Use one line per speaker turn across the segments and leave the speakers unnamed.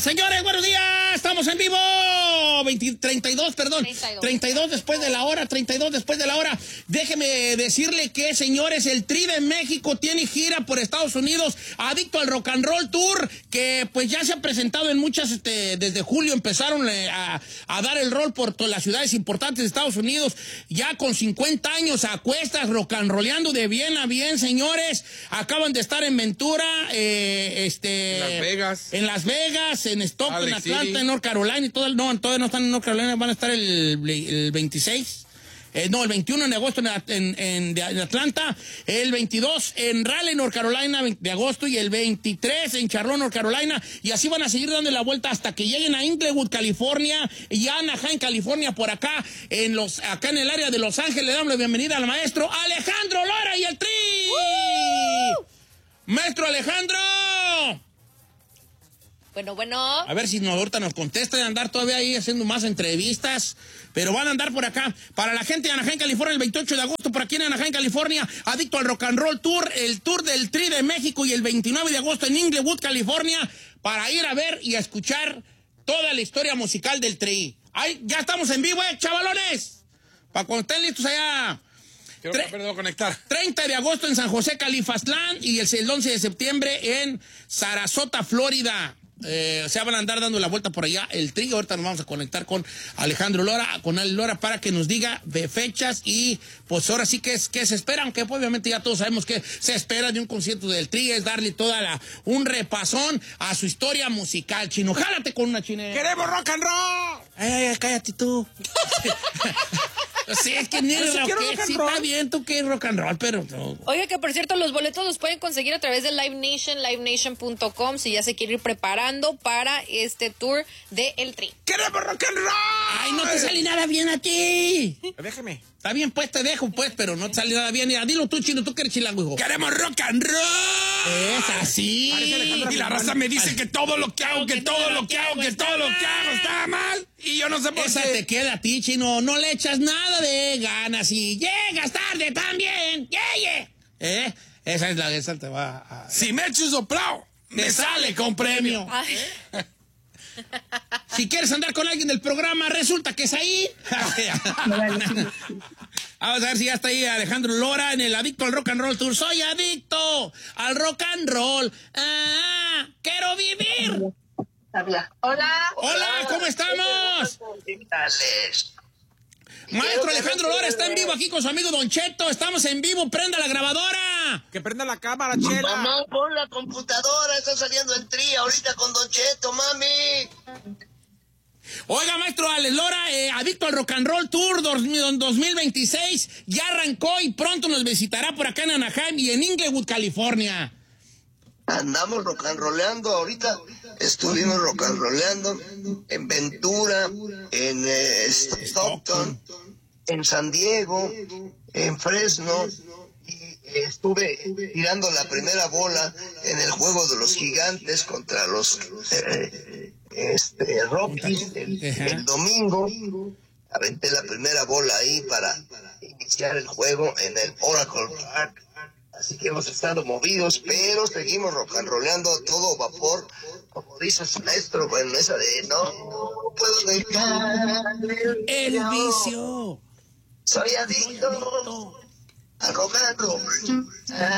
Señores, buenos días. Estamos en vivo. 32 después de la hora. 32 después de la hora. Déjeme decirle que, señores, el Tri de México tiene gira por Estados Unidos. Adicto al Rock and Roll Tour, que pues ya se ha presentado en muchas, desde julio empezaron a dar el rol por todas las ciudades importantes de Estados Unidos. Ya con 50 años a cuestas, rock and rolleando de bien a bien, señores. Acaban de estar en Ventura, en Las Vegas, en Stockton, en Atlanta, en North Carolina y todo. No, todavía no están en North Carolina, van a estar el 26. El 21 de agosto en Atlanta, el 22 en Raleigh, North Carolina, de agosto, y el 23 en Charlotte, North Carolina, y así van a seguir dando la vuelta hasta que lleguen a Inglewood, California, y a Anaheim, California, por acá, acá en el área de Los Ángeles. Le damos la bienvenida al maestro Alejandro Lora y el Tri. ¡Maestro Alejandro!
Bueno.
A ver si ahorita nos contesta, de andar todavía ahí haciendo más entrevistas, pero van a andar por acá. Para la gente de Anaheim, California, el 28 de agosto, por aquí en Anaheim, California, Adicto al Rock and Roll Tour, el tour del Tri de México, y el 29 de agosto en Inglewood, California, para ir a ver y a escuchar toda la historia musical del Tri. ¡Ay, ya estamos en vivo, chavalones! Para cuando estén listos allá.
Quiero conectar.
30 de agosto en San José, Califastlán, y el 11 de septiembre en Sarasota, Florida. Se van a andar dando la vuelta por allá el Tri. Ahorita nos vamos a conectar con Alejandro Lora, con Ale Lora, para que nos diga de fechas y pues ahora sí que se espera, aunque pues, obviamente ya todos sabemos que se espera de un concierto del Tri, es darle un repasón a su historia musical. Chino, jálate con una chine.
¡Queremos rock and roll!
Ay, cállate tú. Sí, es que ni rock, sí está bien, tú que es rock and roll, pero no.
Oiga, que por cierto, los boletos los pueden conseguir a través de Live Nation, livenation.com, si ya se quiere ir preparando para este tour de El Tri.
¡Queremos rock and roll!
¡Ay, no te sale nada bien a ti!
Déjeme.
Está bien, pues, te dejo, pues, pero no te sale nada bien. Mira, dilo tú, Chino, tú que eres chilango, hijo.
¡Queremos rock and roll!
Es así.
Y la raza me dice que todo lo que hago, que todo lo que hago está mal. Y yo no sé por qué.
Esa te queda a ti, Chino. No le echas nada de ganas y llegas tarde también. Yeah. Esa te va a...
Si me echo soplado, me sale con premio.
Si quieres andar con alguien del programa, resulta que es ahí. Vamos a ver si ya está ahí Alejandro Lora en el Adicto al Rock and Roll Tour. Soy adicto al rock and roll. Quiero vivir.
Hola,
¿cómo estamos? Maestro Alejandro Lora está en vivo aquí con su amigo Don Cheto. Estamos en vivo, prenda la grabadora.
Que prenda la cámara, Chela.
Mamá, pon la computadora, está saliendo el Tri ahorita con Don Cheto, mami.
Oiga, maestro Alex Lora, Adicto al Rock and Roll Tour 2026, ya arrancó y pronto nos visitará por acá en Anaheim y en Inglewood, California.
Andamos rock and rollando ahorita. Estuvimos rock and rollando en Ventura, en Stockton, en San Diego, en Fresno. Y estuve tirando la primera bola en el juego de los Gigantes contra los Rockies el domingo. Aventé la primera bola ahí para iniciar el juego en el Oracle Park. Así que hemos estado movidos, pero seguimos rock and rollando a todo vapor, como dice su maestro, bueno, esa de no puedo dejar
el vicio.
Soy adicto a rock and roll.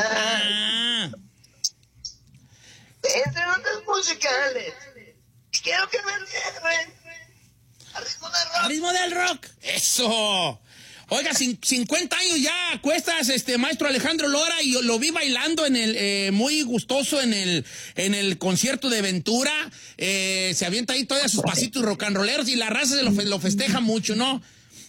Entre notas musicales, quiero que me lleven al ritmo del rock.
Al ritmo del rock. Eso. Oiga, 50 años ya cuestas, maestro Alejandro Lora, y lo vi bailando muy gustoso en el concierto de Ventura. Se avienta ahí todavía sus pasitos rock and rolleros y la raza lo festeja mucho, ¿no?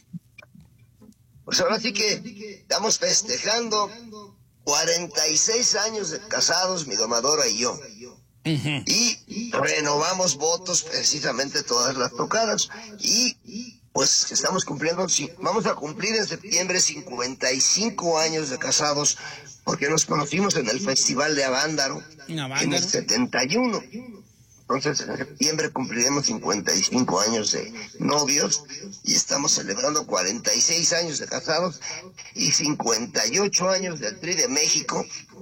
Pues ahora sí que estamos festejando 46 años de casados, mi domadora y yo. Uh-huh. Y renovamos votos precisamente todas las tocadas. Y pues estamos vamos a cumplir en septiembre 55 años de casados, porque nos conocimos en el Festival de Avándaro en el 71. Entonces en septiembre cumpliremos 55 años de novios y estamos celebrando 46 años de casados y 58 años del Tri de México,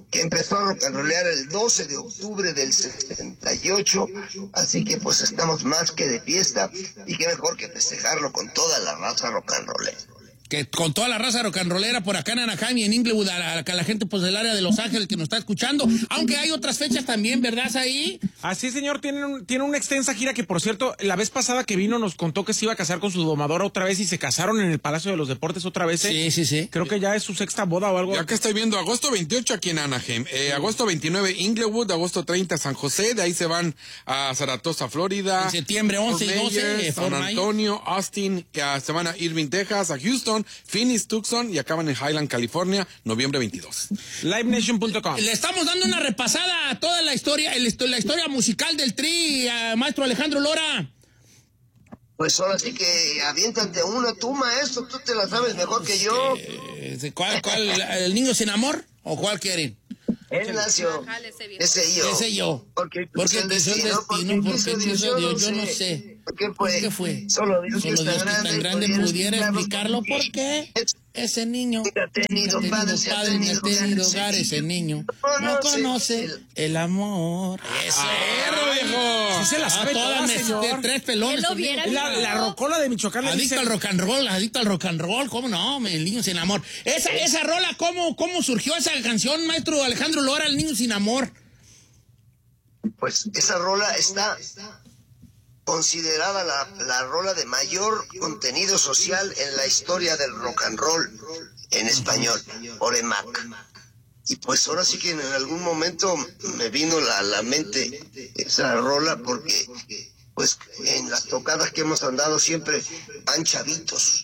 que empezó a rock and rollear el 12 de octubre del 68, así que pues estamos más que de fiesta, y qué mejor que festejarlo con toda la raza rock and rollera.
Que con toda la raza rock and rollera por acá en Anaheim y en Inglewood, a la gente pues del área de Los Ángeles que nos está escuchando, aunque hay otras fechas también, ¿verdad, ahí?
Así, señor, tiene una extensa gira que, por cierto, la vez pasada que vino nos contó que se iba a casar con su domadora otra vez y se casaron en el Palacio de los Deportes otra vez.
Sí.
Creo que ya es su sexta boda o algo.
Ya que estoy viendo, agosto 28 aquí en Anaheim, agosto 29 Inglewood, agosto 30 San José, de ahí se van a Saratoga, Florida.
En septiembre 11 y 12.
San Antonio, Austin, se van a Irving, Texas, a Houston, Phoenix, Tucson y acaban en Highland, California, noviembre 22.
LiveNation.com.
Le estamos dando una repasada a toda la historia, la historia musical del Tri, maestro Alejandro Lora.
Pues ahora sí que aviéntate una tú, maestro, tú te la sabes mejor que yo.
¿Cuál? ¿El niño sin amor? ¿O cuál quieren?
Él nació. Ese yo. Porque el destino, yo no sé. ¿Por qué fue? Solo Dios que es tan grande pudiera explicarlo. ¿Por qué?
Ese niño
ha tenido padre,
ni ha tenido hogar, ese niño no conoce el amor.
¡Eso, viejo! Sí se las sabe todas, señor.
Tres pelones.
La rocola de Michoacán.
Adicto al rock and roll, ¿cómo no? El niño sin amor. Esa rola, ¿cómo surgió esa canción, maestro Alejandro Lora, El niño sin amor?
Pues esa rola está considerada la rola de mayor contenido social en la historia del rock and roll en español, por EMAC. Y pues ahora sí que en algún momento me vino a la mente esa rola porque pues en las tocadas que hemos andado siempre van chavitos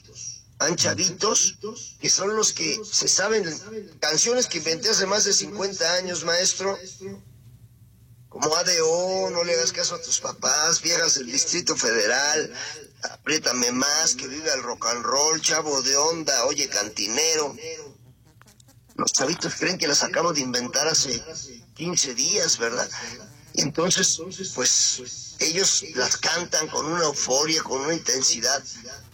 que son los que se saben canciones que inventé hace más de 50 años, maestro. Como ADO, No le hagas caso a tus papás, Viejas del Distrito Federal, Apriétame más, Que vive el rock and roll, Chavo de onda, Oye cantinero. Los chavitos creen que las acabo de inventar hace 15 días, ¿verdad? Y entonces, pues, ellos las cantan con una euforia, con una intensidad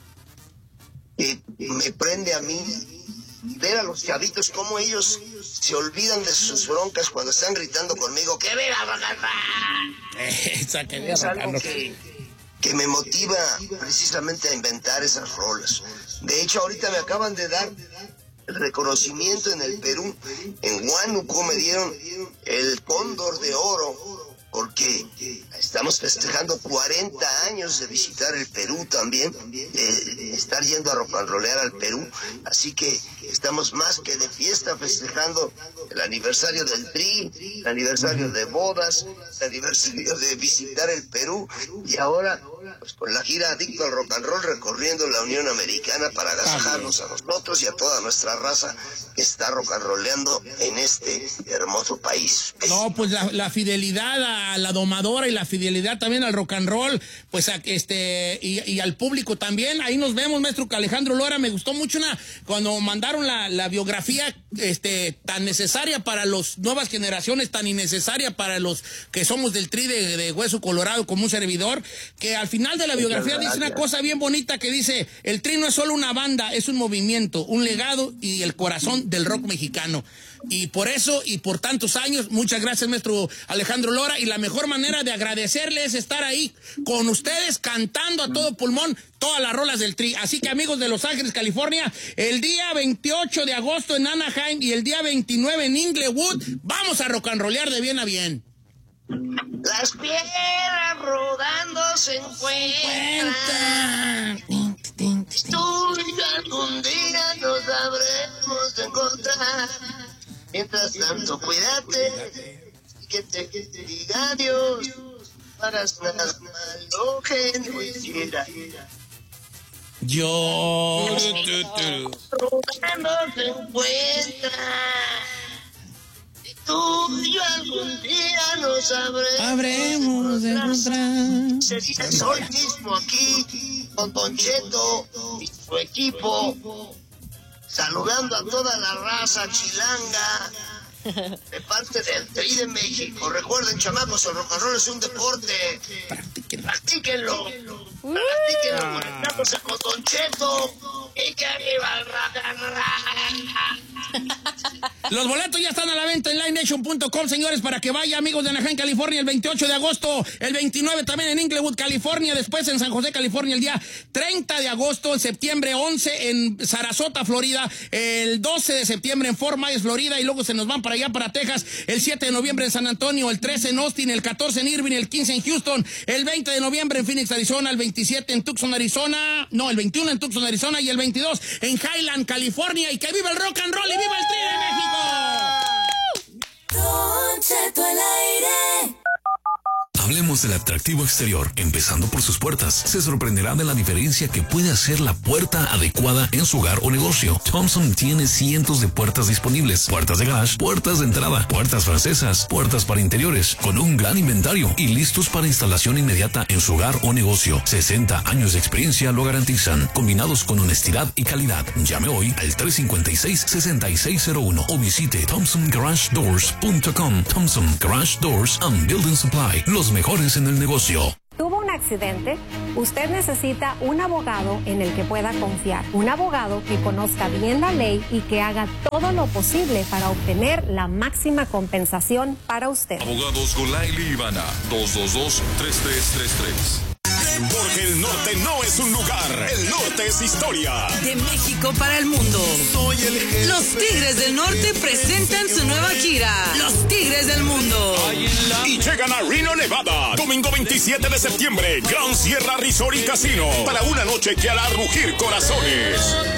que me prende a mí ver a los chavitos cómo ellos se olvidan de sus broncas cuando están gritando conmigo ¡que viva rock and roll! Es algo que me motiva precisamente a inventar esas rolas. De hecho, ahorita me acaban de dar el reconocimiento en el Perú. En Huánuco me dieron el Cóndor de Oro porque estamos festejando 40 años de visitar el Perú también, de estar yendo a rock and rollear al Perú, así que estamos más que de fiesta festejando el aniversario del Tri, el aniversario de bodas, el aniversario de visitar el Perú, y ahora pues con la gira Adicto al Rock and Roll recorriendo la Unión Americana para agasajarnos a nosotros y a toda nuestra raza que está rock and rolleando en este hermoso país.
No, pues la fidelidad a la domadora y la fidelidad también al rock and roll, pues y al público también. Ahí nos vemos, maestro Alejandro Lora. Me gustó mucho cuando mandaron la biografía tan necesaria para las nuevas generaciones, tan innecesaria para los que somos del Tri de Hueso Colorado como un servidor, que al final de la biografía dice una cosa bien bonita que dice: el Tri no es solo una banda, es un movimiento, un legado y el corazón del rock mexicano. Y por eso y por tantos años, muchas gracias, maestro Alejandro Lora, y la mejor manera de agradecerle es estar ahí con ustedes cantando a todo pulmón todas las rolas del Tri. Así que, amigos de Los Ángeles, California, el día 28 de agosto en Anaheim y el día 29 en Inglewood, vamos a rock and rollear de bien a bien.
Las piedras rodando se encuentran. Tú y yo algún día nos habremos de encontrar. Mientras tanto, cuídate y que te diga adiós. Para nada malo que no hiciera.
Yo
rodando se encuentran. Tú y yo algún día nos habremos de encontrar. Hoy mismo aquí con Don Cheto y su equipo, saludando a toda la raza chilanga de parte del Tri de México. Recuerden, chamacos, el rock and roll es un deporte. Practíquenlo. Conectándose con Don Cheto y que arriba el rock and roll.
Los boletos ya están a la venta en livenation.com, señores, para que vaya, amigos de Anaheim, California, el 28 de agosto, el 29 también en Inglewood, California, después en San José, California, el día 30 de agosto, en septiembre 11 en Sarasota, Florida, el 12 de septiembre en Fort Myers, Florida, y luego se nos van para allá, para Texas, el 7 de noviembre en San Antonio, el 13 en Austin, el 14 en Irving, el 15 en Houston, el 20 de noviembre en Phoenix, Arizona, el 27 en Tucson, Arizona, no, el 21 en Tucson, Arizona, y el 22 en Highland, California, y que viva el rock and roll y viva el Tri de México.
Don Cheto al aire.
Hablemos del atractivo exterior, empezando por sus puertas. Se sorprenderá de la diferencia que puede hacer la puerta adecuada en su hogar o negocio. Thompson tiene cientos de puertas disponibles. Puertas de garage, puertas de entrada, puertas francesas, puertas para interiores, con un gran inventario y listos para instalación inmediata en su hogar o negocio. 60 años de experiencia lo garantizan, combinados con honestidad y calidad. Llame hoy al 356-6601 o visite ThompsonGarageDoors.com. Thompson Garage Doors and Building Supply. Los mejores en el negocio.
¿Tuvo un accidente? Usted necesita un abogado en el que pueda confiar. Un abogado que conozca bien la ley y que haga todo lo posible para obtener la máxima compensación para usted.
Abogados Golaili y Ivana, 222-3333.
Porque el norte no es un lugar, el norte es historia.
De México para el mundo.
Soy el
Los Tigres del Norte presentan su nueva gira, Los Tigres del Mundo.
Y llegan a Reno, Nevada, domingo 27 de septiembre, Gran Sierra Resort y Casino, para una noche que hará rugir corazones.